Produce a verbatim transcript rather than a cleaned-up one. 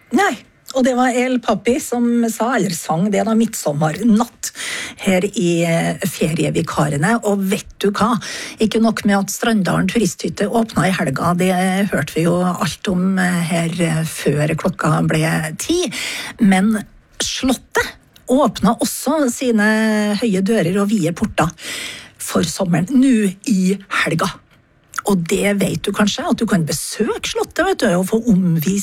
Nei, og det var El Papi som sa, eller sang det da, midtsommernatt her i ferievikarene. Og vet du hva? Ikke nok med at Strandalen turisthytte åpnet i helga, det hørte vi jo alt om her før klokka ble ti. Men Slottet åpnet også sine høye dører og vide porter for sommeren, nå i helga. Og det vet du kanskje, at du kan besøke Slottet, vet du, og få omvist